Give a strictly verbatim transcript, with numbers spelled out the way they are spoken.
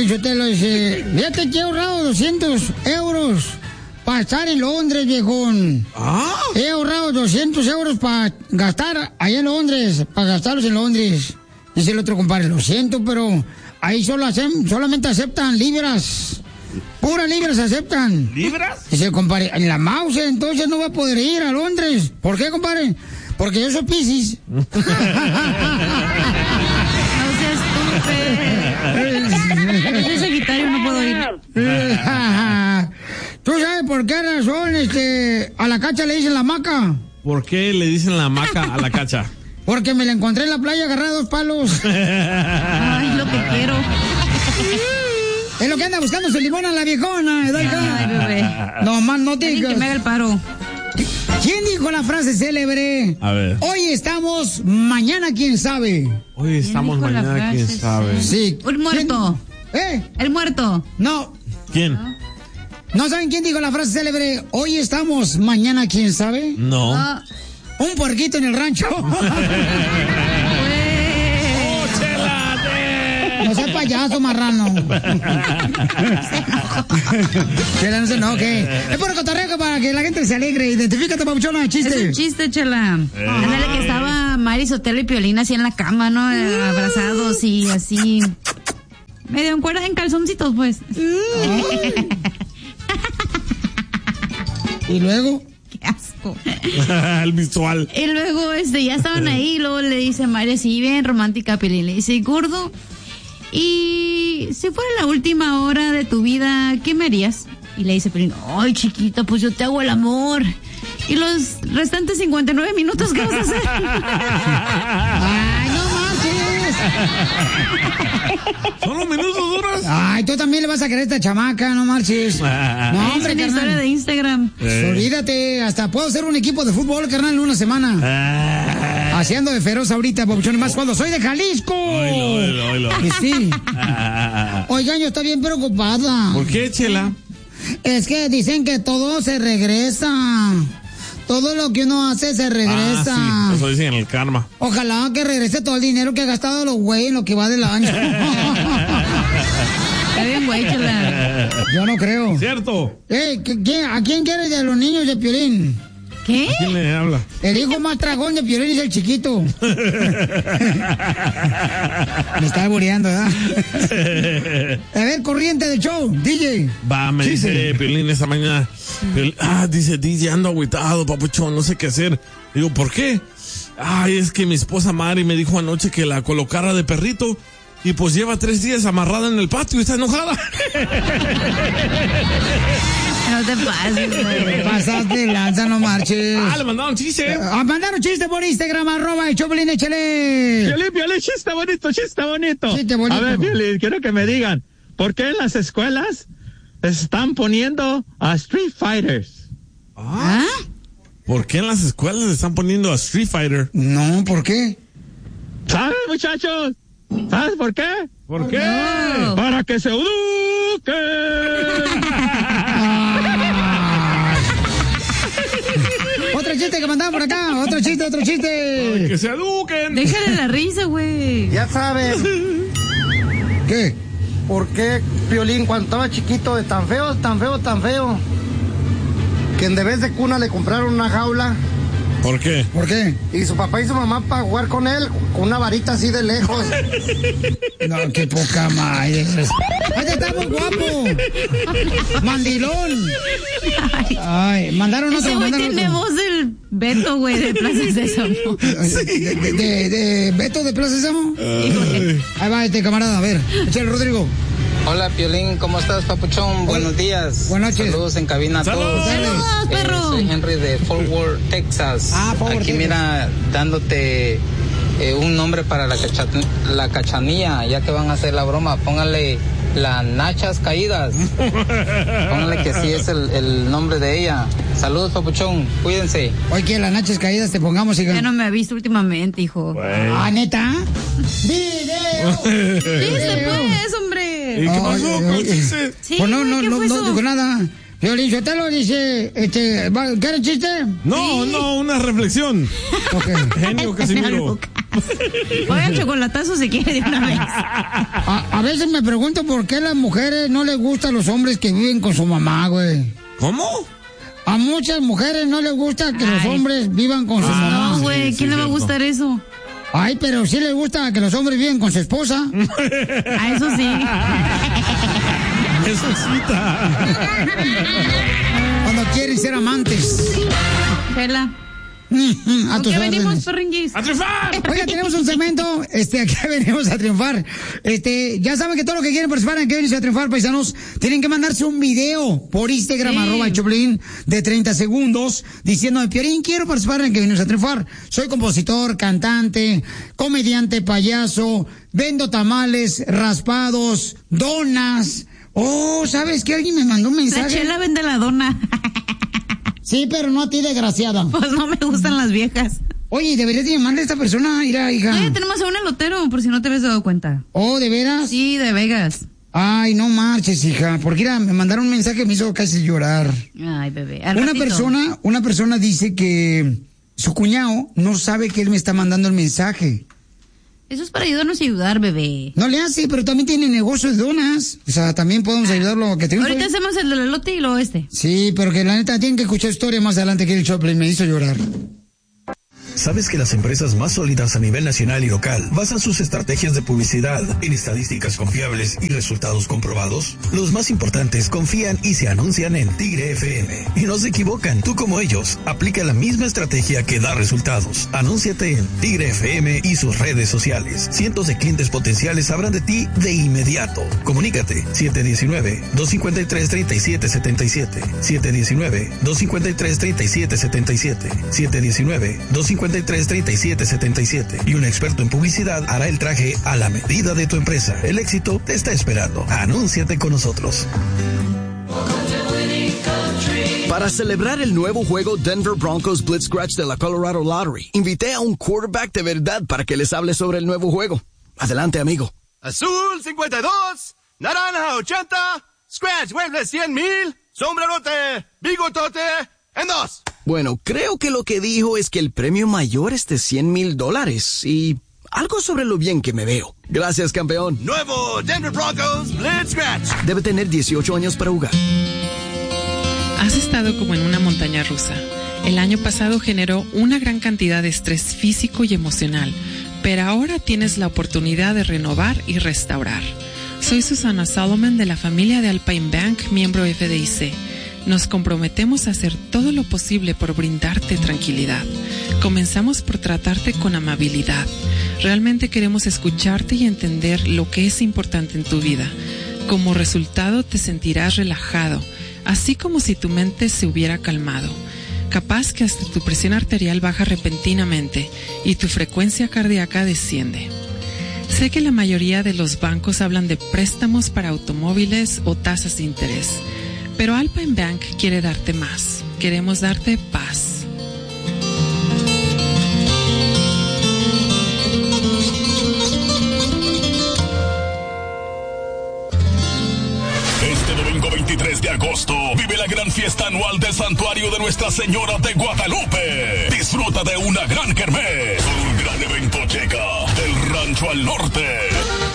Sotelo, dice, fíjate que he ahorrado doscientos euros para estar en Londres, viejón. ¿Ah? He ahorrado doscientos euros para gastar allá en Londres, para gastarlos en Londres. Dice el otro compadre, lo siento, pero ahí solo hacen, solamente aceptan libras. Puras libras aceptan. ¿Libras? Dice el compadre, en la mouse, entonces no va a poder ir a Londres. ¿Por qué, compadre? Porque yo soy Piscis. No seas estúpido. Yo soy Sagitario, no puedo ir. ¿Tú sabes por qué razón este, a la cacha le dicen la maca? ¿Por qué le dicen la maca a la cacha? Porque me la encontré en la playa agarrada a dos palos. Ay, lo que quiero. Es lo que anda buscando su limón a la viejona. Ay, bebé. No más no digas. Que me haga el paro. ¿Quién dijo la frase célebre? A ver. Hoy estamos, mañana quién sabe. Hoy estamos, mañana quién sabe. Sí. El muerto. ¿Quién? ¿Eh? El muerto. No. ¿Quién? ¿No saben quién dijo la frase célebre? Hoy estamos, mañana quién sabe. No. Ah. Un puerquito en el rancho. No seas payaso, marrano. Chela, no se enoje. Es por cotorreo para que la gente se alegre. Identifícate, papuchona, chiste. Es un chiste, Chela. Eh. Ándale, que estaba Mari Sotelo y Piolín así en la cama, ¿no? Eh, abrazados y así. Medio en cuerda, en calzoncitos, pues. ¿Y luego? Qué asco. El visual. Y luego, este, ya estaban ahí, y luego le dice Mari así, bien romántica a Piolín. Le dice, gordo, y si fuera la última hora de tu vida, ¿qué me harías? Y le dice Piolín, ay, chiquita, pues yo te hago el amor. Y los restantes cincuenta y nueve minutos, ¿qué vas a hacer? ¡Ay, no marches! ¿Solo minutos duros? Ay, tú también le vas a querer a esta chamaca, no marches. No, hombre, es una historia carnal. de Instagram. Eh. Olvídate, hasta puedo ser un equipo de fútbol, carnal, en una semana. Ah. Haciendo de feroz ahorita, papuchón, y más cuando soy de Jalisco. Oilo, oilo, oilo. Y sí. Ah. Oigan, yo estoy bien preocupada. ¿Por qué, Chela? Es que dicen que todo se regresa. Todo lo que uno hace se regresa. Ah, sí, eso dicen en el karma. Ojalá que regrese todo el dinero que ha gastado los güeyes en lo que va del año. Está bien, güey, Chela. Yo no creo. ¿Cierto? Ey, ¿qué- qué- ¿a quién quieres de los niños de Piolín? ¿Qué? ¿Quién le habla? El hijo más tragón de Piolín es el chiquito. Me está albureando, ¿verdad? A ver, corriente del show, D J. Va, me Chiste. dice Piolín esta mañana. Piolín, ah, dice D J, ando agüitado, papuchón, no sé qué hacer. Digo, ¿por qué? Ay, es que mi esposa Mari me dijo anoche que la colocara de perrito. Y pues lleva tres días amarrada en el patio y está enojada. No te pases, güey. Pasaste de lanza, no marches. Ah, le mandaron chiste. Ah, mandaron chiste por Instagram, arroba el Choplin, échale. Piolín, Piolín, chiste bonito, chiste bonito. Chiste bonito. A ver, Piolín, quiero que me digan, ¿por qué en las escuelas están poniendo a Street Fighters? ¿Ah? ¿Por qué en las escuelas le están poniendo a Street Fighter? No, ¿por qué? ¿Sabes, muchachos? ¿Sabes por qué? ¿Por qué? No. Para que se eduquen. Otro chiste que mandaban por acá, otro chiste, otro chiste. Que se eduquen. Déjale la risa, güey. Ya sabes ¿Qué? por qué Piolín cuando estaba chiquito de tan feo, tan feo, tan feo, que en vez de cuna le compraron una jaula ¿Por qué? ¿Por qué? y su papá y su mamá para jugar con él con una varita así de lejos. No, qué poca madre. ¡Ay, está muy guapo! ¡Mandilón! Ay, mandaron Ese otro, güey mandaron tiene otro. voz del Beto, güey, de Plaza Sésamo. De, de, de, de Beto de Plaza Sésamo. Ahí va este camarada, a ver. Échale, Rodrigo. Hola, Piolín, ¿cómo estás, papuchón? Buenos días. Buenas noches. Saludos en cabina a Saludos. todos. Saludos, Eh, perro. soy Henry de Fort Worth, Texas. Ah, Fort Worth, Aquí, Texas. mira, dándote eh, un nombre para la, cacha- la cachanilla, ya que van a hacer la broma. Póngale las nachas caídas. Póngale que sí es el, el nombre de ella. Saludos, papuchón. Cuídense. Hoy que las noches caídas te pongamos, hija. Ya no me ha visto últimamente, hijo. Ah, ¿neta? ¡Video! Chiste, pues, hombre. ¿Y qué pasó Ay, con ay, el chiste? Sí, Pues no, güey, no, ¿qué no, fue no eso? digo nada. Violín Sotelo dice, este, ¿va- ¿quieren chiste? No, no, una reflexión. Ok. Genio Casimiro. Oiga, chocolatazo si quiere de una vez. A, a veces me pregunto por qué a las mujeres no les gustan los hombres que viven con su mamá, güey. ¿Cómo? A muchas mujeres no les gusta que Ay. los hombres vivan con su ah, mamá. No, güey, ¿quién sí, le va a gustar eso? Ay, pero sí les gusta que los hombres viven con su esposa. A eso sí. Eso sí. Cuando quieren ser amantes. Chela. A tus qué venimos, órdenes. perringuis? ¡A triunfar! Oiga, tenemos un segmento, este, aquí venimos a triunfar. Este, ya saben que todo lo que quieren participar en que venimos a triunfar, paisanos, tienen que mandarse un video por Instagram, sí. arroba el Choplin, de treinta segundos, diciendo, Piolín, quiero participar en que venimos a triunfar. Soy compositor, cantante, comediante, payaso, vendo tamales, raspados, donas. Oh, ¿sabes qué? Alguien me mandó un mensaje. La Chela vende la dona. Sí, pero no a ti, desgraciada. Pues no me gustan las viejas. Oye, deberías de llamarle a esta persona, ira, hija. No, ya tenemos a un elotero, por si no te habías dado cuenta. Oh, ¿de veras? Sí, de Vegas. Ay, no marches, hija, porque mira, me mandaron un mensaje que me hizo casi llorar. Ay, bebé. Al una ratito. persona, una persona dice que su cuñado no sabe que él me está mandando el mensaje. Eso es para ayudarnos a ayudar, bebé. No le hace, pero también tiene negocio de donas. O sea, también podemos ayudarlo a que triunfe. Ahorita hacemos el del elote y luego este. Sí, pero que la neta tienen que escuchar historia más adelante que el Choplin me hizo llorar. ¿Sabes que las empresas más sólidas a nivel nacional y local basan sus estrategias de publicidad en estadísticas confiables y resultados comprobados? Los más importantes confían y se anuncian en Tigre F M. Y no se equivocan, tú como ellos, aplica la misma estrategia que da resultados. Anúnciate en Tigre F M y sus redes sociales. Cientos de clientes potenciales sabrán de ti de inmediato. Comunícate siete uno nueve, dos cinco tres, tres siete siete siete, siete uno nueve, dos cinco tres, tres siete siete siete, siete uno nueve, dos cinco tres, tres siete siete siete y un experto en publicidad hará el traje a la medida de tu empresa. El éxito te está esperando. Anúnciate con nosotros. Para celebrar el nuevo juego Denver Broncos Blitz Scratch de la Colorado Lottery, invité a un quarterback de verdad para que les hable sobre el nuevo juego. Adelante, amigo. Azul cincuenta y dos, naranja ochenta, Scratch mueble cien mil, sombrerote, bigotote, en dos. Bueno, creo que lo que dijo es que el premio mayor es de cien mil dólares y algo sobre lo bien que me veo. Gracias, campeón. Nuevo Denver Broncos Blitz Scratch. Debe tener dieciocho años para jugar. Has estado como en una montaña rusa. El año pasado generó una gran cantidad de estrés físico y emocional, pero ahora tienes la oportunidad de renovar y restaurar. Soy Susana Solomon de la familia de Alpine Bank, miembro F D I C. Nos comprometemos a hacer todo lo posible por brindarte tranquilidad. Comenzamos por tratarte con amabilidad. Realmente queremos escucharte y entender lo que es importante en tu vida. Como resultado te sentirás relajado, así como si tu mente se hubiera calmado. Capaz que hasta tu presión arterial baja repentinamente y tu frecuencia cardíaca desciende. Sé que la mayoría de los bancos hablan de préstamos para automóviles o tasas de interés. Pero Alpine Bank quiere darte más. Queremos darte paz. Este domingo veintitrés de agosto vive la gran fiesta anual del Santuario de Nuestra Señora de Guadalupe. Disfruta de una gran kermés. Un gran evento llega del rancho al norte.